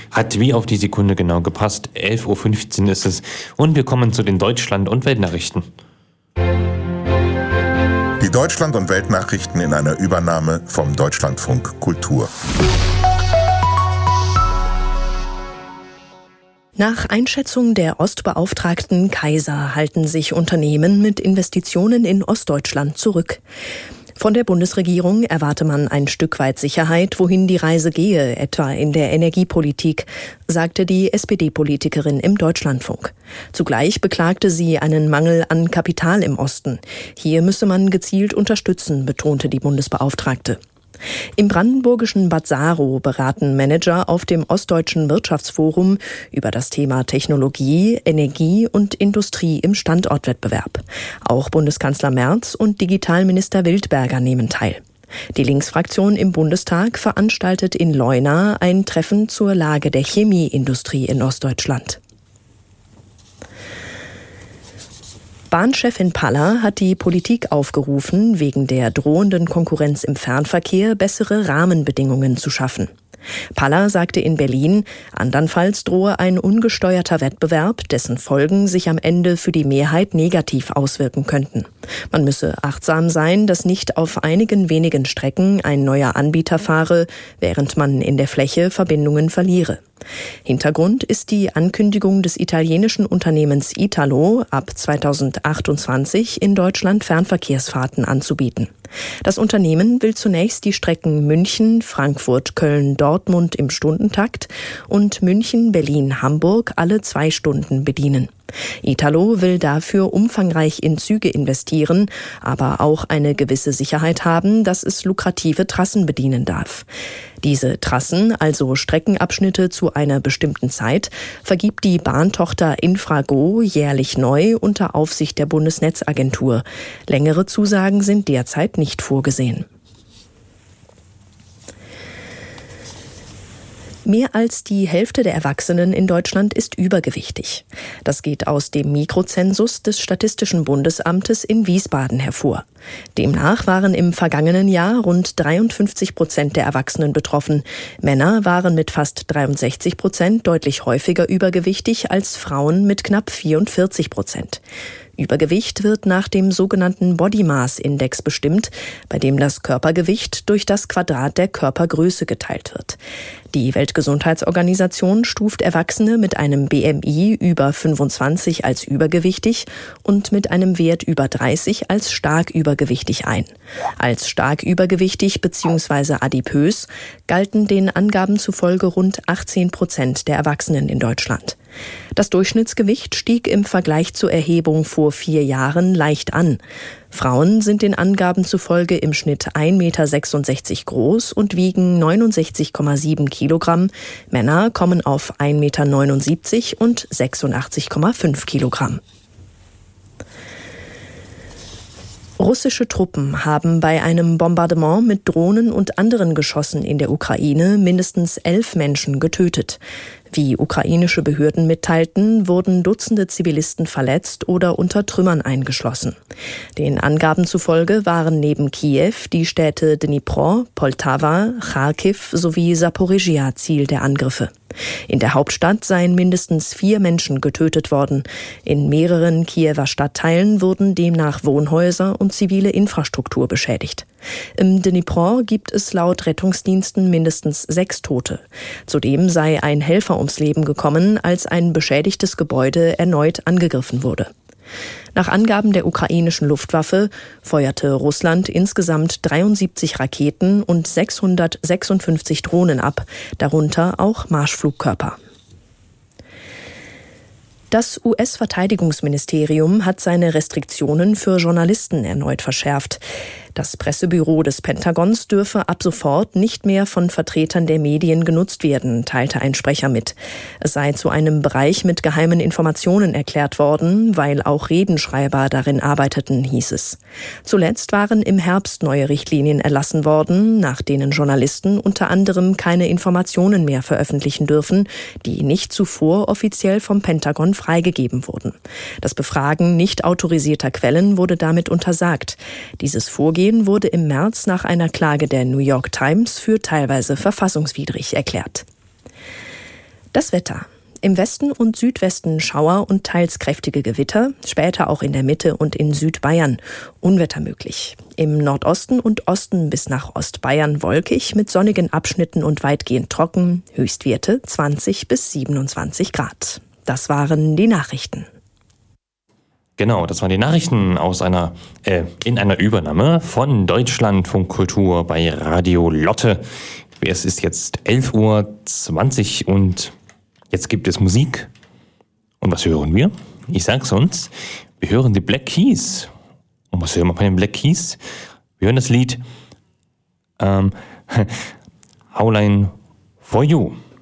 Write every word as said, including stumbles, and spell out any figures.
Hat wie auf die Sekunde genau gepasst. elf Uhr fünfzehn ist es und wir kommen zu den Deutschland- und Weltnachrichten. Die Deutschland- und Weltnachrichten in einer Übernahme vom Deutschlandfunk Kultur. Nach Einschätzung der Ostbeauftragten Kaiser halten sich Unternehmen mit Investitionen in Ostdeutschland zurück. Von der Bundesregierung erwarte man ein Stück weit Sicherheit, wohin die Reise gehe, etwa in der Energiepolitik, sagte die S P D-Politikerin im Deutschlandfunk. Zugleich beklagte sie einen Mangel an Kapital im Osten. Hier müsse man gezielt unterstützen, betonte die Bundesbeauftragte. Im brandenburgischen Bad Saro beraten Manager auf dem Ostdeutschen Wirtschaftsforum über das Thema Technologie, Energie und Industrie im Standortwettbewerb. Auch Bundeskanzler Merz und Digitalminister Wildberger nehmen teil. Die Linksfraktion im Bundestag veranstaltet in Leuna ein Treffen zur Lage der Chemieindustrie in Ostdeutschland. Bahnchefin Paller hat die Politik aufgerufen, wegen der drohenden Konkurrenz im Fernverkehr bessere Rahmenbedingungen zu schaffen. Paller sagte in Berlin, andernfalls drohe ein ungesteuerter Wettbewerb, dessen Folgen sich am Ende für die Mehrheit negativ auswirken könnten. Man müsse achtsam sein, dass nicht auf einigen wenigen Strecken ein neuer Anbieter fahre, während man in der Fläche Verbindungen verliere. Hintergrund ist die Ankündigung des italienischen Unternehmens Italo, ab zweitausendachtundzwanzig in Deutschland Fernverkehrsfahrten anzubieten. Das Unternehmen will zunächst die Strecken München, Frankfurt, Köln, Dortmund im Stundentakt und München, Berlin, Hamburg alle zwei Stunden bedienen. Italo will dafür umfangreich in Züge investieren, aber auch eine gewisse Sicherheit haben, dass es lukrative Trassen bedienen darf. Diese Trassen, also Streckenabschnitte zu einer bestimmten Zeit, vergibt die Bahntochter Infrago jährlich neu unter Aufsicht der Bundesnetzagentur. Längere Zusagen sind derzeit nicht vorgesehen. Mehr als die Hälfte der Erwachsenen in Deutschland ist übergewichtig. Das geht aus dem Mikrozensus des Statistischen Bundesamtes in Wiesbaden hervor. Demnach waren im vergangenen Jahr rund dreiundfünfzig Prozent der Erwachsenen betroffen. Männer waren mit fast dreiundsechzig Prozent deutlich häufiger übergewichtig als Frauen mit knapp vierundvierzig Prozent. Übergewicht wird nach dem sogenannten Body Mass Index bestimmt, bei dem das Körpergewicht durch das Quadrat der Körpergröße geteilt wird. Die Weltgesundheitsorganisation stuft Erwachsene mit einem B M I über fünfundzwanzig als übergewichtig und mit einem Wert über dreißig als stark übergewichtig ein. Als stark übergewichtig bzw. adipös galten den Angaben zufolge rund achtzehn Prozent der Erwachsenen in Deutschland. Das Durchschnittsgewicht stieg im Vergleich zur Erhebung vor vier Jahren leicht an. Frauen sind den Angaben zufolge im Schnitt ein Meter sechsundsechzig groß und wiegen neunundsechzig Komma sieben Kilogramm. Männer kommen auf ein Meter neunundsiebzig und sechsundachtzig Komma fünf Kilogramm. Russische Truppen haben bei einem Bombardement mit Drohnen und anderen Geschossen in der Ukraine mindestens elf Menschen getötet. Wie ukrainische Behörden mitteilten, wurden Dutzende Zivilisten verletzt oder unter Trümmern eingeschlossen. Den Angaben zufolge waren neben Kiew die Städte Dnipro, Poltawa, Charkiw sowie Saporischschja Ziel der Angriffe. In der Hauptstadt seien mindestens vier Menschen getötet worden. In mehreren Kiewer Stadtteilen wurden demnach Wohnhäuser und zivile Infrastruktur beschädigt. Im Dnipro gibt es laut Rettungsdiensten mindestens sechs Tote. Zudem sei ein Helfer ums Leben gekommen, als ein beschädigtes Gebäude erneut angegriffen wurde. Nach Angaben der ukrainischen Luftwaffe feuerte Russland insgesamt dreiundsiebzig Raketen und sechshundertsechsundfünfzig Drohnen ab, darunter auch Marschflugkörper. Das U S-Verteidigungsministerium hat seine Restriktionen für Journalisten erneut verschärft. Das Pressebüro des Pentagons dürfe ab sofort nicht mehr von Vertretern der Medien genutzt werden, teilte ein Sprecher mit. Es sei zu einem Bereich mit geheimen Informationen erklärt worden, weil auch Redenschreiber darin arbeiteten, hieß es. Zuletzt waren im Herbst neue Richtlinien erlassen worden, nach denen Journalisten unter anderem keine Informationen mehr veröffentlichen dürfen, die nicht zuvor offiziell vom Pentagon freigegeben wurden. Das Befragen nicht autorisierter Quellen wurde damit untersagt. Dieses Vorgehen wurde im März nach einer Klage der New York Times für teilweise verfassungswidrig erklärt. Das Wetter. Im Westen und Südwesten Schauer und teils kräftige Gewitter, später auch in der Mitte und in Südbayern. Unwetter möglich. Im Nordosten und Osten bis nach Ostbayern wolkig mit sonnigen Abschnitten und weitgehend trocken, Höchstwerte zwanzig bis siebenundzwanzig Grad. Das waren die Nachrichten. Genau, das waren die Nachrichten aus einer, äh, in einer Übernahme von Deutschlandfunk Kultur bei Radio Lotte. Es ist jetzt elf Uhr zwanzig und jetzt gibt es Musik. Und was hören wir? Ich sag's uns. Wir hören die Black Keys. Und was hören wir bei den Black Keys? Wir hören das Lied ähm, Howline for You.